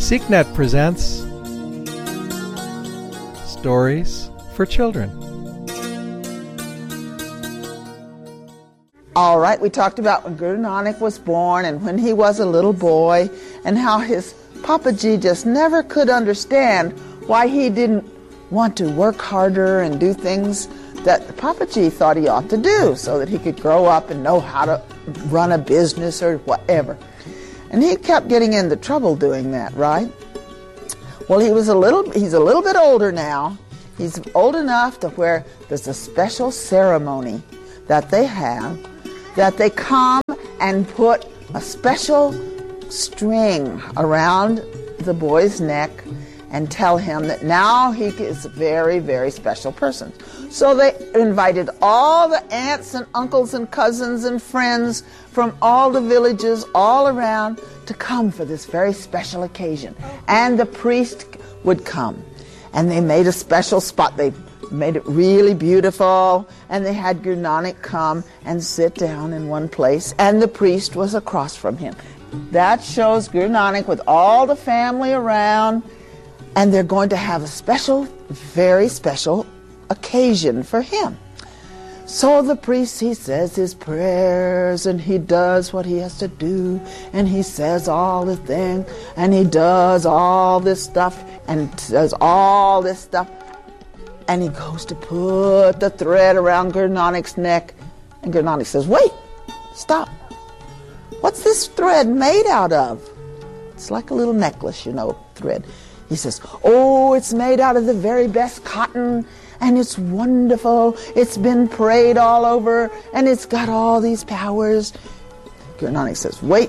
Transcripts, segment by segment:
SeekNet presents Stories for Children. All right, we talked about when Guru Nanak was born and when he was a little boy and how his Papaji just never could understand why he didn't want to work harder and do things that Papaji thought he ought to do so that he could grow up and know how to run a business or whatever. And he kept getting into trouble doing that, right? Well, he's a little bit older now. He's old enough to where there's a special ceremony that they have, that they come and put a special string around the boy's neck and tell him that now he is a very, very special person. So they invited all the aunts and uncles and cousins and friends from all the villages all around to come for this very special occasion. And the priest would come. And they made a special spot. They made it really beautiful. And they had Guru Nanak come and sit down in one place. And the priest was across from him. That shows Guru Nanak with all the family around. And they're going to have a special, very special occasion for him. So the priest, he says his prayers and he does what he has to do and he says all the things and he does all this stuff and does all this stuff and he goes to put the thread around Guru Nanak's neck and Guru Nanak says, "Wait, stop. What's this thread made out of?" It's like a little necklace, thread. He says, "Oh, it's made out of the very best cotton, and it's wonderful. It's been prayed all over, and it's got all these powers." Guru Nanak says, wait.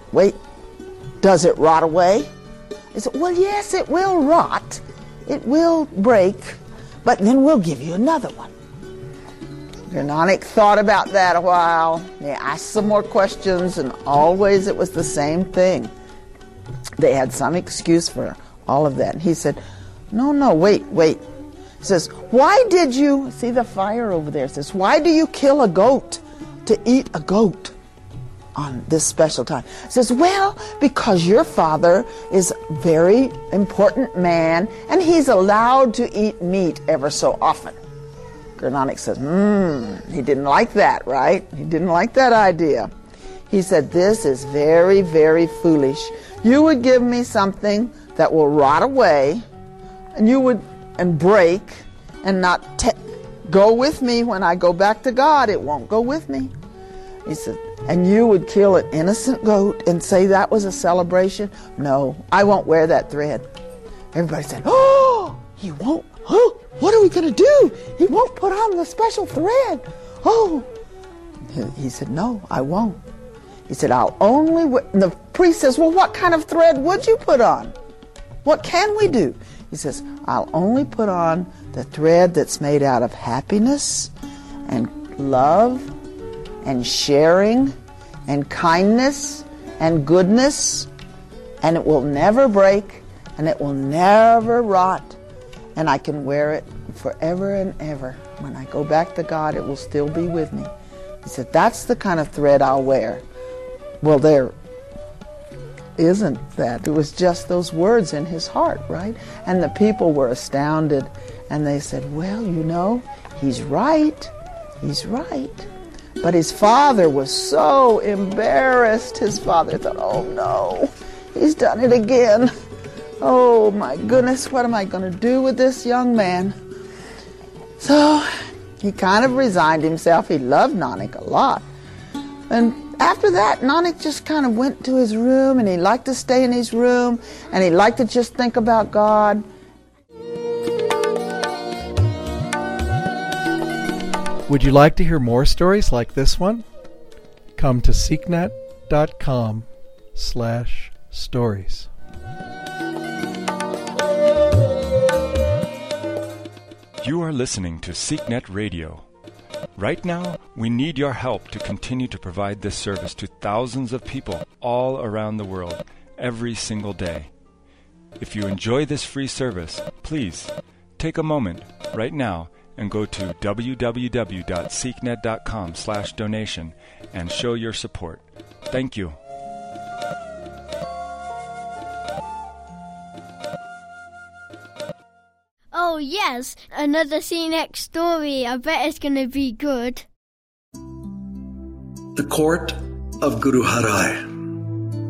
Does it rot away? He said, "Well, yes, it will rot. It will break, but then we'll give you another one." Guru Nanak thought about that a while. He asked some more questions, and always it was the same thing. They had some excuse for all of that. And he said, No, wait. He says, "Why did you," see the fire over there, says, "why do you kill a goat to eat a goat on this special time?" He says, "Well, because your father is a very important man and he's allowed to eat meat ever so often." Guru Nanak says, he didn't like that, right? He didn't like that idea. He said, "This is very, very foolish. You would give me something that will rot away and break and not go with me when I go back to God. It won't go with me." He said, "And you would kill an innocent goat and say that was a celebration? No, I won't wear that thread." Everybody said, "Oh, he won't. Oh, what are we going to do? He won't put on the special thread. Oh." He said, "No, I won't." He said, "I'll only wear." The priest says, "Well, what kind of thread would you put on? What can we do?" He says, "I'll only put on the thread that's made out of happiness and love and sharing and kindness and goodness, and it will never break and it will never rot, and I can wear it forever and ever. When I go back to God, it will still be with me." He said, "That's the kind of thread I'll wear." Well, there isn't that. It was just those words in his heart, right? And the people were astounded, and they said, "Well, he's right. He's right." But his father was so embarrassed. His father thought, "Oh no, he's done it again. Oh my goodness, what am I going to do with this young man?" So he kind of resigned himself. He loved Nanak a lot. And after that, Nanak just kind of went to his room, and he liked to stay in his room, and he liked to just think about God. Would you like to hear more stories like this one? Come to seeknet.com/stories. You are listening to SeekNet Radio. Right now, we need your help to continue to provide this service to thousands of people all around the world every single day. If you enjoy this free service, please take a moment right now and go to www.seeknet.com/donation and show your support. Thank you. Oh, yes. Another CNET story. I bet it's going to be good. The Court of Guru Harai.